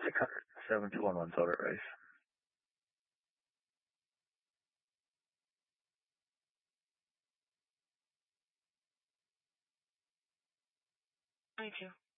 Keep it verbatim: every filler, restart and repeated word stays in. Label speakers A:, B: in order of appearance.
A: six hundred, seven two one one total race.
B: I do.